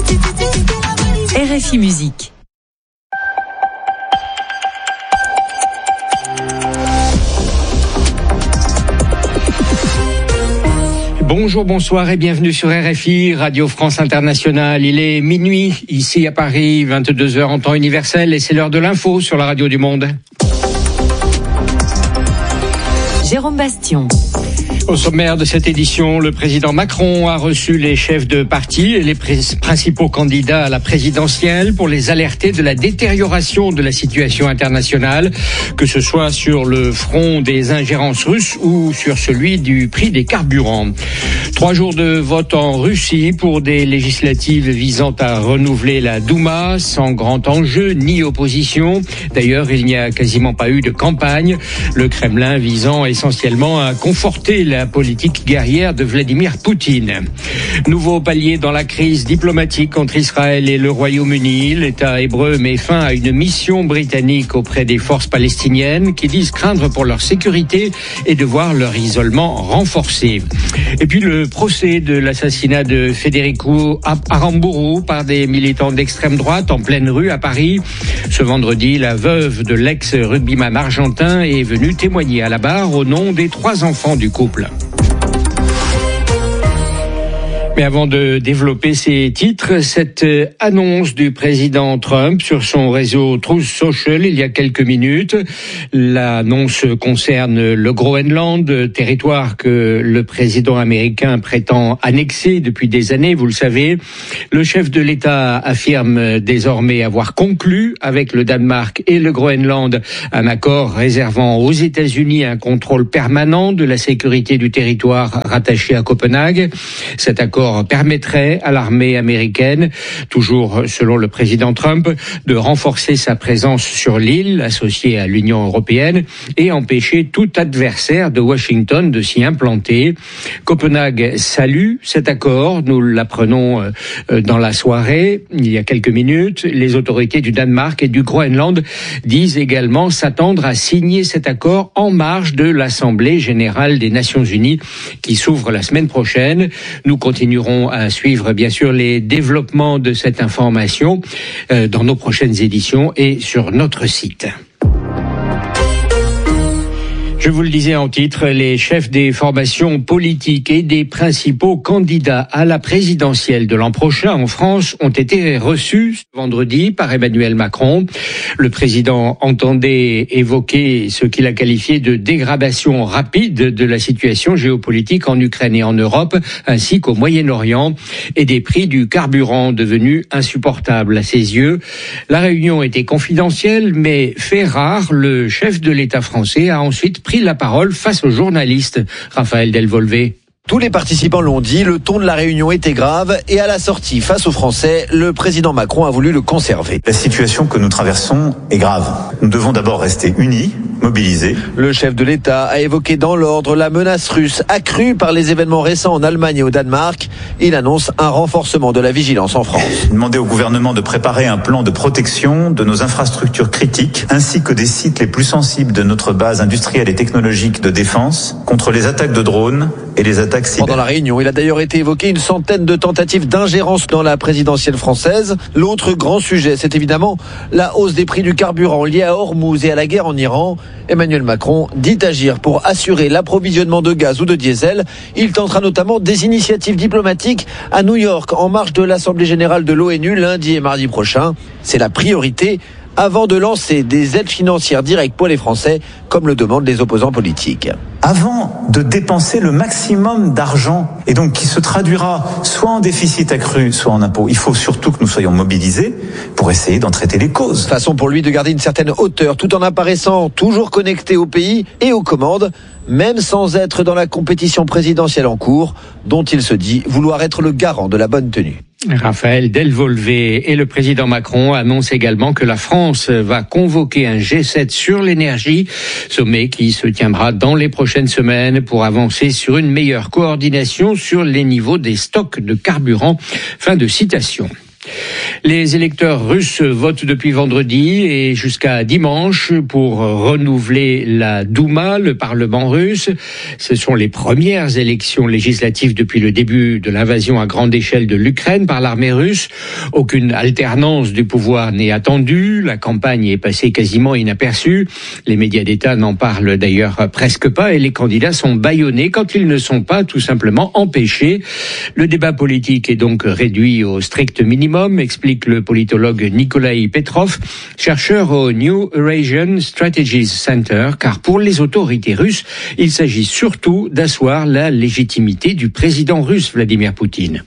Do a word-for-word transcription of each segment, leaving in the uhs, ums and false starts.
R F I Musique. Bonjour, bonsoir et bienvenue sur R F I, Radio France Internationale. Il est minuit, ici à Paris, vingt-deux heures en temps universel, et c'est l'heure de l'info sur la radio du Monde. Jérôme Bastion. Au sommaire de cette édition, le président Macron a reçu les chefs de parti et les pr- principaux candidats à la présidentielle pour les alerter de la détérioration de la situation internationale, que ce soit sur le front des ingérences russes ou sur celui du prix des carburants. Trois jours de vote en Russie pour des législatives visant à renouveler la Douma, sans grand enjeu ni opposition. D'ailleurs, il n'y a quasiment pas eu de campagne, le Kremlin visant essentiellement à conforter la politique guerrière de Vladimir Poutine. Nouveau palier dans la crise diplomatique entre Israël et le Royaume-Uni. L'État hébreu met fin à une mission britannique auprès des forces palestiniennes qui disent craindre pour leur sécurité et de voir leur isolement renforcé. Et puis le procès de l'assassinat de Federico Aramburu par des militants d'extrême droite en pleine rue à Paris. Ce vendredi, la veuve de l'ex-rugbyman argentin est venue témoigner à la barre au nom des trois enfants du couple. Mais avant de développer ces titres, cette annonce du président Trump sur son réseau Truth Social il y a quelques minutes. L'annonce concerne le Groenland, territoire que le président américain prétend annexer depuis des années, vous le savez. Le chef de l'État affirme désormais avoir conclu avec le Danemark et le Groenland un accord réservant aux États-Unis un contrôle permanent de la sécurité du territoire rattaché à Copenhague. Cet accord permettrait à l'armée américaine, toujours selon le président Trump, de renforcer sa présence sur l'île associée à l'Union européenne et empêcher tout adversaire de Washington de s'y implanter. Copenhague salue cet accord, nous l'apprenons dans la soirée, il y a quelques minutes. Les autorités du Danemark et du Groenland disent également s'attendre à signer cet accord en marge de l'Assemblée générale des Nations unies qui s'ouvre la semaine prochaine. Nous continuerons à suivre bien sûr les développements de cette information euh, dans nos prochaines éditions et sur notre site. Je vous le disais en titre, les chefs des formations politiques et des principaux candidats à la présidentielle de l'an prochain en France ont été reçus ce vendredi par Emmanuel Macron. Le président entendait évoquer ce qu'il a qualifié de dégradation rapide de la situation géopolitique en Ukraine et en Europe, ainsi qu'au Moyen-Orient, et des prix du carburant devenus insupportables à ses yeux. La réunion était confidentielle, mais fait rare, le chef de l'État français a ensuite pris la parole face aux journalistes. Raphaël Delvolvé. Tous les participants l'ont dit, le ton de la réunion était grave et à la sortie, face aux Français, le président Macron a voulu le conserver. La situation que nous traversons est grave. Nous devons d'abord rester unis, mobilisés. Le chef de l'État a évoqué dans l'ordre la menace russe accrue par les événements récents en Allemagne et au Danemark. Il annonce un renforcement de la vigilance en France. Demander au gouvernement de préparer un plan de protection de nos infrastructures critiques ainsi que des sites les plus sensibles de notre base industrielle et technologique de défense contre les attaques de drones et les attaques cyber. Pendant la réunion, il a d'ailleurs été évoqué une centaine de tentatives d'ingérence dans la présidentielle française. L'autre grand sujet, c'est évidemment la hausse des prix du carburant liée à Hormuz et à la guerre en Iran. Emmanuel Macron dit agir pour assurer l'approvisionnement de gaz ou de diesel. Il tentera notamment des initiatives diplomatiques à New York en marge de l'Assemblée générale de l'ONU lundi et mardi prochain. C'est la priorité avant de lancer des aides financières directes pour les Français, comme le demandent les opposants politiques. Avant de dépenser le maximum d'argent, et donc qui se traduira soit en déficit accru, soit en impôts, il faut surtout que nous soyons mobilisés pour essayer d'en traiter les causes. Façon pour lui de garder une certaine hauteur, tout en apparaissant toujours connecté au pays et aux commandes, même sans être dans la compétition présidentielle en cours, dont il se dit vouloir être le garant de la bonne tenue. Raphaël Delvolvé et le président Macron annoncent également que la France va convoquer un G sept sur l'énergie, sommet qui se tiendra dans les prochaines semaines pour avancer sur une meilleure coordination sur les niveaux des stocks de carburant. Fin de citation. Les électeurs russes votent depuis vendredi et jusqu'à dimanche pour renouveler la Douma, le Parlement russe. Ce sont les premières élections législatives depuis le début de l'invasion à grande échelle de l'Ukraine par l'armée russe. Aucune alternance du pouvoir n'est attendue. La campagne est passée quasiment inaperçue. Les médias d'État n'en parlent d'ailleurs presque pas et les candidats sont bâillonnés quand ils ne sont pas tout simplement empêchés. Le débat politique est donc réduit au strict minimum, explique le politologue Nikolai Petrov, chercheur au New Eurasian Strategies Center, car pour les autorités russes, il s'agit surtout d'asseoir la légitimité du président russe Vladimir Poutine.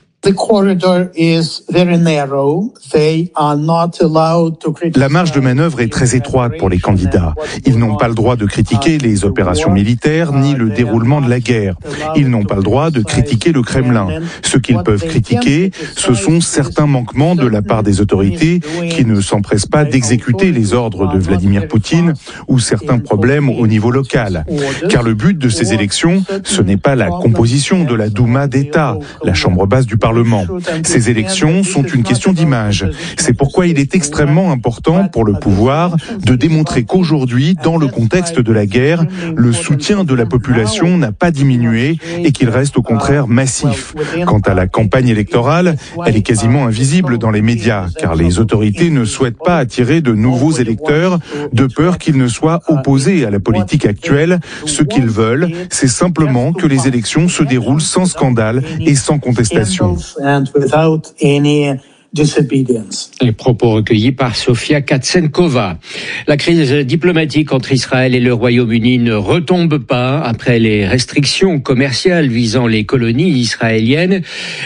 La marge de manœuvre est très étroite pour les candidats. Ils n'ont pas le droit de critiquer les opérations militaires ni le déroulement de la guerre. Ils n'ont pas le droit de critiquer le Kremlin. Ce qu'ils peuvent critiquer, ce sont certains manquements de la part des autorités qui ne s'empressent pas d'exécuter les ordres de Vladimir Poutine ou certains problèmes au niveau local. Car le but de ces élections, ce n'est pas la composition de la Douma d'État, la chambre basse du Parlement. Ces élections sont une question d'image. C'est pourquoi il est extrêmement important pour le pouvoir de démontrer qu'aujourd'hui, dans le contexte de la guerre, le soutien de la population n'a pas diminué et qu'il reste au contraire massif. Quant à la campagne électorale, elle est quasiment invisible dans les médias, car les autorités ne souhaitent pas attirer de nouveaux électeurs de peur qu'ils ne soient opposés à la politique actuelle. Ce qu'ils veulent, c'est simplement que les élections se déroulent sans scandale et sans contestation. And without any disobedience. Les propos recueillis par Sofia Katsenkova. La crise diplomatique entre Israël et le Royaume-Uni ne retombe pas après les restrictions commerciales visant les colonies israéliennes.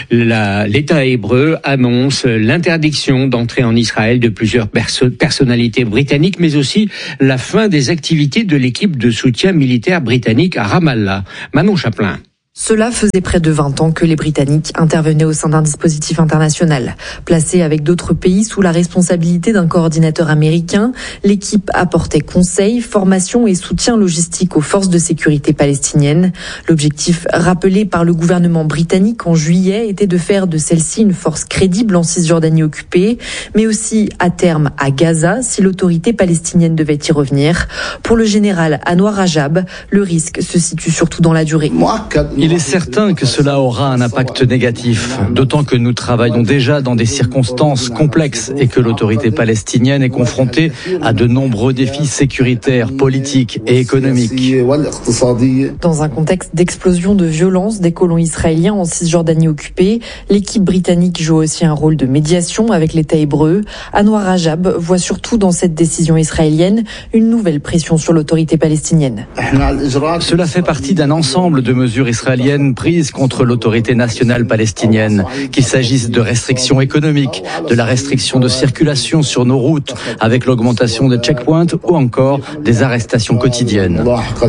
La, l'État hébreu annonce l'interdiction d'entrer en Israël de plusieurs perso- personnalités britanniques, mais aussi la fin des activités de l'équipe de soutien militaire britannique à Ramallah. Manon Chaplin. Cela faisait près de vingt ans que les Britanniques intervenaient au sein d'un dispositif international. Placé avec d'autres pays sous la responsabilité d'un coordinateur américain, l'équipe apportait conseils, formation et soutien logistique aux forces de sécurité palestiniennes. L'objectif rappelé par le gouvernement britannique en juillet était de faire de celle-ci une force crédible en Cisjordanie occupée, mais aussi à terme à Gaza si l'autorité palestinienne devait y revenir. Pour le général Anwar Rajab, le risque se situe surtout dans la durée. Il est certain que cela aura un impact négatif, d'autant que nous travaillons déjà dans des circonstances complexes et que l'autorité palestinienne est confrontée à de nombreux défis sécuritaires, politiques et économiques. Dans un contexte d'explosion de violence des colons israéliens en Cisjordanie occupée, l'équipe britannique joue aussi un rôle de médiation avec l'État hébreu. Anwar Rajab voit surtout dans cette décision israélienne une nouvelle pression sur l'autorité palestinienne. Cela fait partie d'un ensemble de mesures israéliennes prises contre l'autorité nationale palestinienne, qu'il s'agisse de restrictions économiques, de la restriction de circulation sur nos routes avec l'augmentation des checkpoints ou encore des arrestations quotidiennes.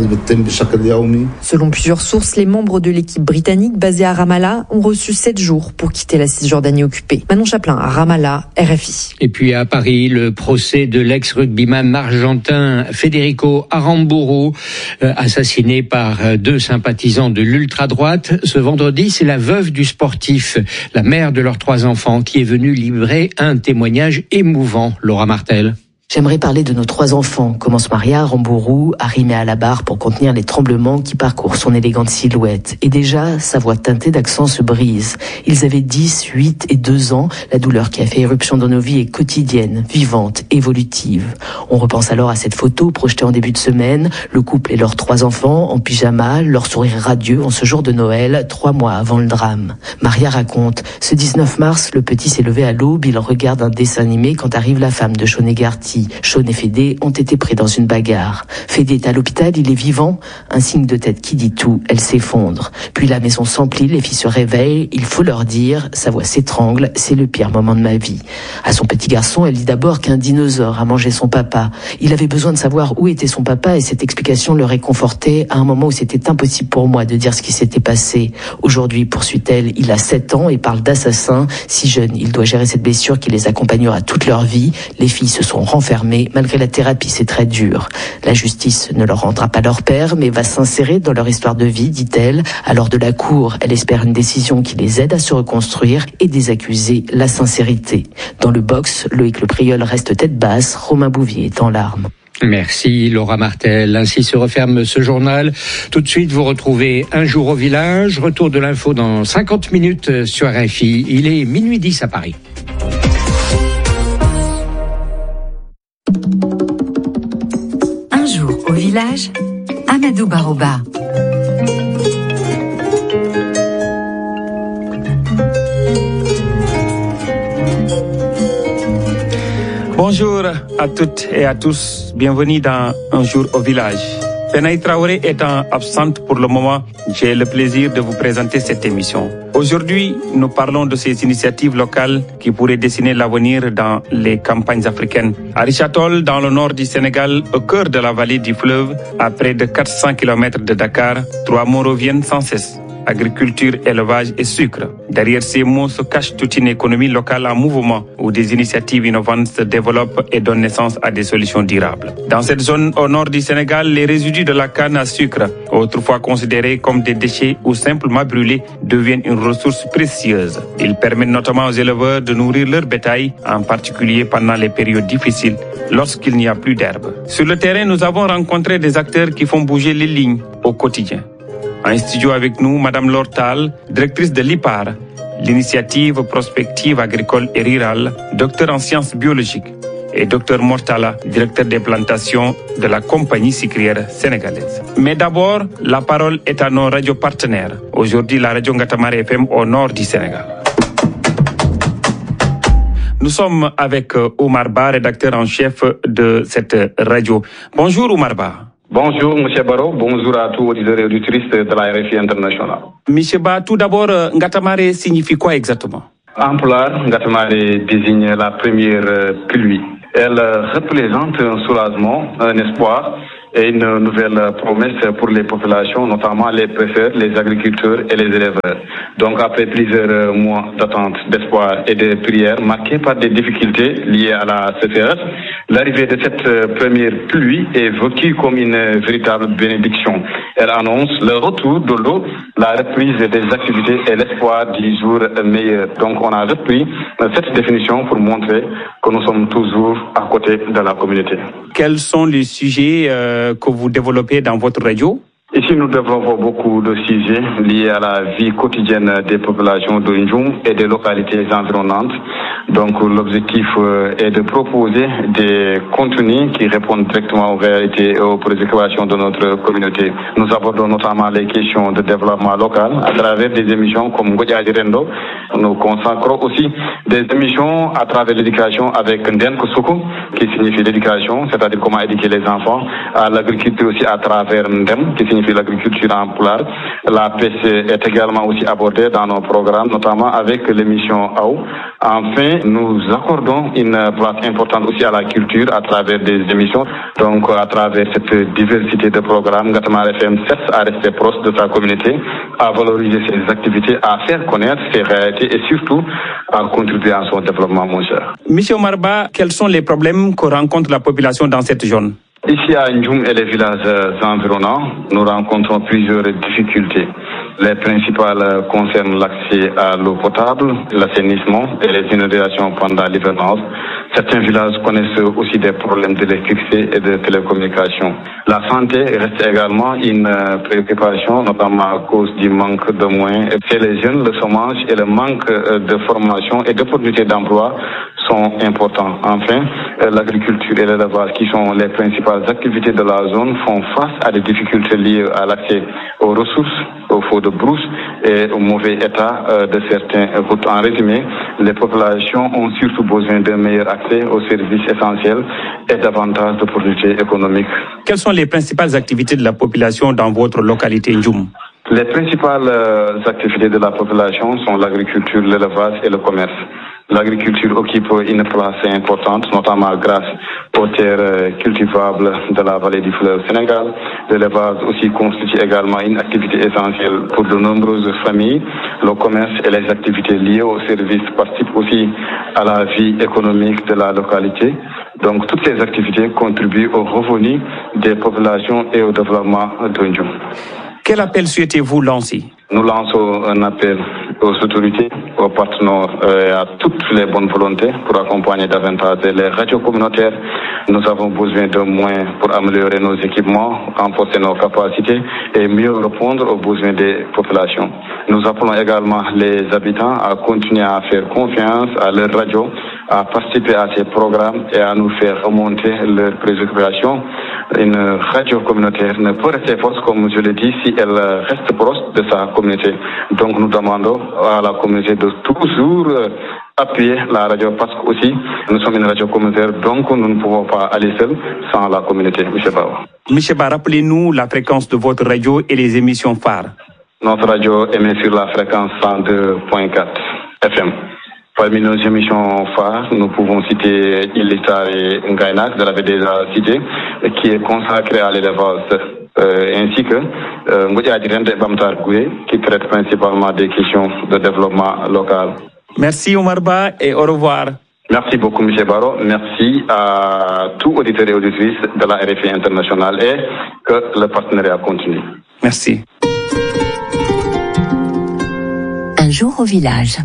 Selon plusieurs sources, les membres de l'équipe britannique basée à Ramallah ont reçu sept jours pour quitter la Cisjordanie occupée. Manon Chaplin à Ramallah, R F I. Et puis à Paris, le procès de l'ex-rugbyman argentin Federico Aramburu, euh, assassiné par euh, deux sympathisants de l'ultra à droite. Ce vendredi, c'est la veuve du sportif, la mère de leurs trois enfants, qui est venue livrer un témoignage émouvant. Laura Martel. J'aimerais parler de nos trois enfants, commence Maria Aramburu, arrimée à la barre pour contenir les tremblements qui parcourent son élégante silhouette. Et déjà, sa voix teintée d'accent se brise. Ils avaient dix, huit et deux ans. La douleur qui a fait éruption dans nos vies est quotidienne, vivante, évolutive. On repense alors à cette photo projetée en début de semaine. Le couple et leurs trois enfants en pyjama, leur sourire radieux en ce jour de Noël, trois mois avant le drame. Maria raconte, ce dix-neuf mars, le petit s'est levé à l'aube. Il regarde un dessin animé quand arrive la femme de Sean Egarty. Sean et Fédé ont été pris dans une bagarre. Fédé est à l'hôpital, il est vivant. Un signe de tête qui dit tout, elle s'effondre. Puis la maison s'emplit, les filles se réveillent. Il faut leur dire, sa voix s'étrangle, c'est le pire moment de ma vie. À son petit garçon, elle dit d'abord qu'un dinosaure a mangé son papa. Il avait besoin de savoir où était son papa et cette explication le réconfortait à un moment où c'était impossible pour moi de dire ce qui s'était passé. Aujourd'hui, poursuit-elle, il a sept ans et parle d'assassin. Si jeune, il doit gérer cette blessure qui les accompagnera toute leur vie. Les filles se sont renfermées enfermés malgré la thérapie, c'est très dur. La justice ne leur rendra pas leur père, mais va s'insérer dans leur histoire de vie, dit-elle. Alors de la cour, elle espère une décision qui les aide à se reconstruire et des accusés, la sincérité. Dans le box, Loïc Le Priol reste tête basse, Romain Bouvier est en larmes. Merci Laura Martel. Ainsi se referme ce journal. Tout de suite, vous retrouvez Un jour au village. Retour de l'info dans cinquante minutes sur R F I. Il est minuit dix à Paris. Un jour au village, Amadou Baroba. Bonjour à toutes et à tous, bienvenue dans Un jour au village. Fenaï Traoré étant absente pour le moment, j'ai le plaisir de vous présenter cette émission. Aujourd'hui, nous parlons de ces initiatives locales qui pourraient dessiner l'avenir dans les campagnes africaines. À Richard-Toll, dans le nord du Sénégal, au cœur de la vallée du fleuve, à près de quatre cents kilomètres de Dakar, trois mots reviennent sans cesse. Agriculture, élevage et sucre. Derrière ces mots se cache toute une économie locale en mouvement où des initiatives innovantes se développent et donnent naissance à des solutions durables. Dans cette zone au nord du Sénégal, les résidus de la canne à sucre, autrefois considérés comme des déchets ou simplement brûlés, deviennent une ressource précieuse. Ils permettent notamment aux éleveurs de nourrir leur bétail, en particulier pendant les périodes difficiles, lorsqu'il n'y a plus d'herbe. Sur le terrain, nous avons rencontré des acteurs qui font bouger les lignes au quotidien. En studio avec nous, Madame Laure Tall, directrice de l'I P A R, l'initiative prospective agricole et rurale, docteur en sciences biologiques, et docteur Mortala, directeur des plantations de la compagnie sucrière sénégalaise. Mais d'abord, la parole est à nos radios partenaires. Aujourd'hui, la radio Ngatamare F M au nord du Sénégal. Nous sommes avec Oumar Ba, rédacteur en chef de cette radio. Bonjour Oumar Ba. Bonjour, M. Barreau. Bonjour à tous les auditeurs et auditrices de la R F I internationale. Monsieur Ba, tout d'abord, Ngatamare signifie quoi exactement? En pulaar, Ngatamare désigne la première pluie. Elle représente un soulagement, un espoir et une nouvelle promesse pour les populations, notamment les pêcheurs, les agriculteurs et les éleveurs. Donc après plusieurs mois d'attente, d'espoir et de prières marqués par des difficultés liées à la sécheresse, l'arrivée de cette première pluie est vécue comme une véritable bénédiction. Elle annonce le retour de l'eau, la reprise des activités et l'espoir du jour meilleur. Donc on a repris cette définition pour montrer que nous sommes toujours à côté de la communauté. Quels sont les sujets euh, que vous développez dans votre radio? Ici, nous développons beaucoup de sujets liés à la vie quotidienne des populations de Ndjoum et des localités environnantes. Donc, l'objectif est de proposer des contenus qui répondent directement aux réalités et aux préoccupations de notre communauté. Nous abordons notamment les questions de développement local à travers des émissions comme Godja Rendo. Nous consacrons aussi des émissions à travers l'éducation avec Nden Kosoko, qui signifie l'éducation, c'est-à-dire comment éduquer les enfants, à l'agriculture aussi à travers Ndem, qui signifie l'agriculture en pulaar. La pêche est également aussi abordée dans nos programmes, notamment avec l'émission Aou. Enfin, nous accordons une place importante aussi à la culture à travers des émissions. Donc, à travers cette diversité de programmes, Ngatamare F M cesse à rester proche de sa communauté, à valoriser ses activités, à faire connaître ses réalités et surtout à contribuer à son développement, mon cher. Monsieur Marba, quels sont les problèmes que rencontre la population dans cette zone? Ici à Ndjoum et les villages environnants, nous rencontrons plusieurs difficultés. Les principales concernent l'accès à l'eau potable, l'assainissement et les inondations pendant l'hivernage. Certains villages connaissent aussi des problèmes d'électricité et de télécommunications. La santé reste également une préoccupation, notamment à cause du manque de moyens. Chez les jeunes, le chômage et le manque de formation et d'opportunités d'emploi sont importants. Enfin, l'agriculture et l'élevage, qui sont les principales activités de la zone, font face à des difficultés liées à l'accès aux ressources, au faux de brousse et au mauvais état de certains routes. En résumé, les populations ont surtout besoin d'un meilleur accès aux services essentiels et davantage d'opportunités économiques. Quelles sont les principales activités de la population dans votre localité Ndjoum? Les principales activités de la population sont l'agriculture, l'élevage et le commerce. L'agriculture occupe une place importante, notamment grâce aux terres cultivables de la vallée du fleuve Sénégal. L'élevage aussi constitue également une activité essentielle pour de nombreuses familles. Le commerce et les activités liées aux services participent aussi à la vie économique de la localité. Donc toutes ces activités contribuent au revenu des populations et au développement de Ndioum. Quel appel souhaitez-vous lancer? Nous lançons un appel aux autorités, aux partenaires et à toutes les bonnes volontés pour accompagner davantage les radios communautaires. Nous avons besoin de moyens pour améliorer nos équipements, renforcer nos capacités et mieux répondre aux besoins des populations. Nous appelons également les habitants à continuer à faire confiance à leurs radios, à participer à ces programmes et à nous faire remonter leurs préoccupations. Une radio communautaire ne peut rester forte, comme je l'ai dit, si elle reste proche de sa communauté. Donc nous demandons à la communauté de toujours appuyer la radio parce que aussi nous sommes une radio communautaire, donc nous ne pouvons pas aller seuls sans la communauté. Monsieur Ba. Monsieur Ba, rappelez-nous la fréquence de votre radio et les émissions phares. Notre radio émet sur la fréquence cent deux virgule quatre F M. Parmi nos émissions phares, nous pouvons citer Illistar et Ngaynak, je l'avais déjà cité, qui est consacré à l'élevage, euh, ainsi que euh, Ngodiadi Rende Bamtar Goué, qui traite principalement des questions de développement local. Merci Omar Ba et au revoir. Merci beaucoup M. Baro. Merci à tous auditeurs et auditrices de la R F I internationale et que le partenariat continue. Merci. Un jour au village.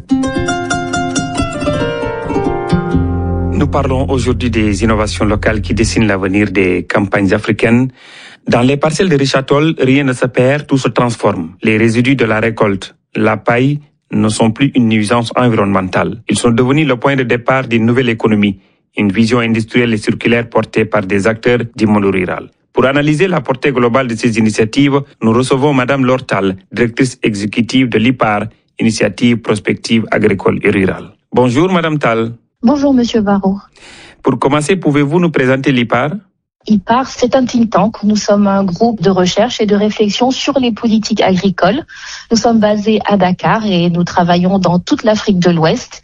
Nous parlons aujourd'hui des innovations locales qui dessinent l'avenir des campagnes africaines. Dans les parcelles de Richard Toll, rien ne se perd, tout se transforme. Les résidus de la récolte, la paille, ne sont plus une nuisance environnementale. Ils sont devenus le point de départ d'une nouvelle économie, une vision industrielle et circulaire portée par des acteurs du monde rural. Pour analyser la portée globale de ces initiatives, nous recevons Madame Laure Tall, directrice exécutive de l'I P A R, Initiative Prospective Agricole et Rurale. Bonjour Madame Tall. Bonjour Monsieur Barrault. Pour commencer, pouvez-vous nous présenter l'I P A R? I P A R, c'est un think tank. Nous sommes un groupe de recherche et de réflexion sur les politiques agricoles. Nous sommes basés à Dakar et nous travaillons dans toute l'Afrique de l'Ouest.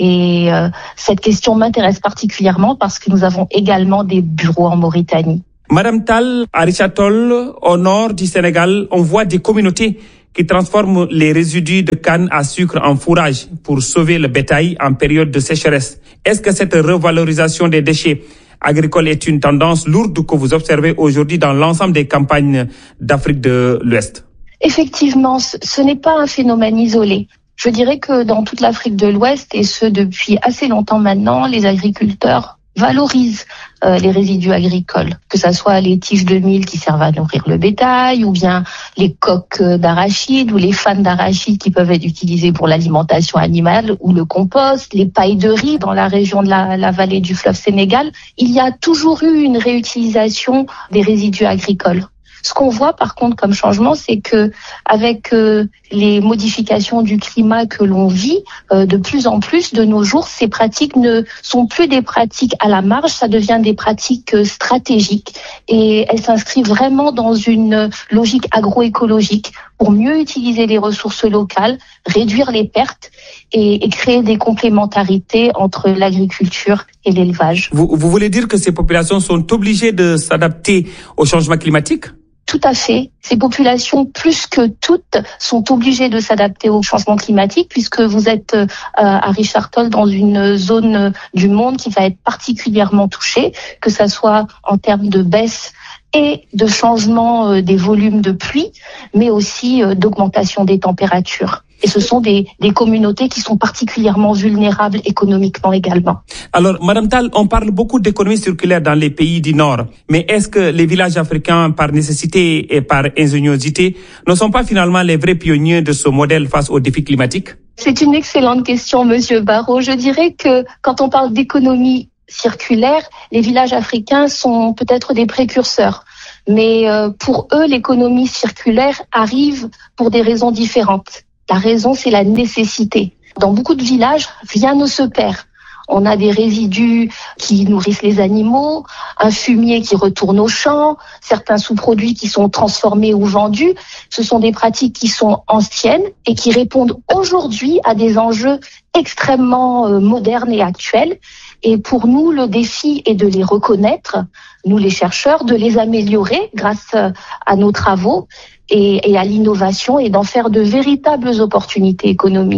Et euh, cette question m'intéresse particulièrement parce que nous avons également des bureaux en Mauritanie. Madame Tall, à Richard Toll, au nord du Sénégal, on voit des communautés qui transforment les résidus de canne à sucre en fourrage pour sauver le bétail en période de sécheresse. Est-ce que cette revalorisation des déchets agricoles est une tendance lourde que vous observez aujourd'hui dans l'ensemble des campagnes d'Afrique de l'Ouest? Effectivement, ce n'est pas un phénomène isolé. Je dirais que dans toute l'Afrique de l'Ouest, et ce depuis assez longtemps maintenant, les agriculteurs valorisent euh, les résidus agricoles, que ce soit les tiges de mil qui servent à nourrir le bétail, ou bien les coques d'arachide, ou les fans d'arachide qui peuvent être utilisées pour l'alimentation animale, ou le compost, les pailles de riz dans la région de la, la vallée du fleuve Sénégal. Il y a toujours eu une réutilisation des résidus agricoles. Ce qu'on voit par contre comme changement, c'est que avec euh, les modifications du climat que l'on vit, euh, de plus en plus de nos jours, ces pratiques ne sont plus des pratiques à la marge, ça devient des pratiques euh, stratégiques et elles s'inscrivent vraiment dans une logique agroécologique pour mieux utiliser les ressources locales, réduire les pertes et, et créer des complémentarités entre l'agriculture et l'élevage. Vous, vous voulez dire que ces populations sont obligées de s'adapter au changement climatique ? Tout à fait. Ces populations, plus que toutes, sont obligées de s'adapter au changement climatique puisque vous êtes euh, à Richard Toll dans une zone du monde qui va être particulièrement touchée, que ça soit en termes de baisse et de changement euh, des volumes de pluie, mais aussi euh, d'augmentation des températures. Et ce sont des, des communautés qui sont particulièrement vulnérables économiquement également. Alors, Madame Tall, on parle beaucoup d'économie circulaire dans les pays du Nord. Mais est-ce que les villages africains, par nécessité et par ingéniosité, ne sont pas finalement les vrais pionniers de ce modèle face aux défis climatiques? C'est une excellente question, Monsieur Barrault. Je dirais que quand on parle d'économie circulaire, les villages africains sont peut-être des précurseurs. Mais euh, pour eux, l'économie circulaire arrive pour des raisons différentes. La raison, c'est la nécessité. Dans beaucoup de villages, rien ne se perd. On a des résidus qui nourrissent les animaux, un fumier qui retourne aux champs, certains sous-produits qui sont transformés ou vendus. Ce sont des pratiques qui sont anciennes et qui répondent aujourd'hui à des enjeux extrêmement euh, modernes et actuels. Et pour nous, le défi est de les reconnaître, nous les chercheurs, de les améliorer grâce à nos travaux et, et à l'innovation et d'en faire de véritables opportunités économiques.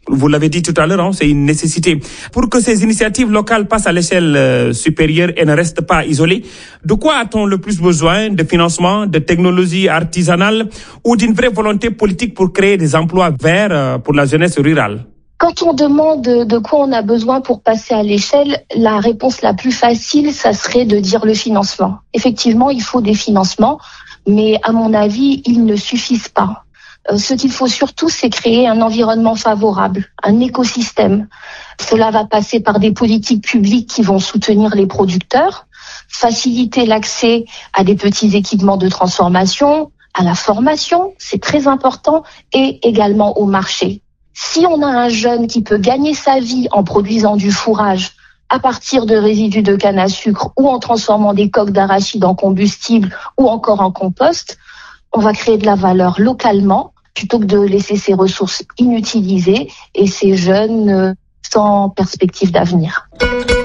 Vous l'avez dit tout à l'heure, hein, c'est une nécessité. Pour que ces initiatives locales passent à l'échelle euh, supérieure et ne restent pas isolées, de quoi a-t-on le plus besoin? De financement, de technologie artisanale ou d'une vraie volonté politique pour créer des emplois verts euh, pour la jeunesse rurale? Quand on demande de quoi on a besoin pour passer à l'échelle, la réponse la plus facile, ça serait de dire le financement. Effectivement, il faut des financements, mais à mon avis, ils ne suffisent pas. Euh, ce qu'il faut surtout, c'est créer un environnement favorable, un écosystème. Cela va passer par des politiques publiques qui vont soutenir les producteurs, faciliter l'accès à des petits équipements de transformation, à la formation, c'est très important, et également au marché. Si on a un jeune qui peut gagner sa vie en produisant du fourrage à partir de résidus de canne à sucre ou en transformant des coques d'arachide en combustible ou encore en compost, on va créer de la valeur localement plutôt que de laisser ces ressources inutilisées et ces jeunes sans perspective d'avenir.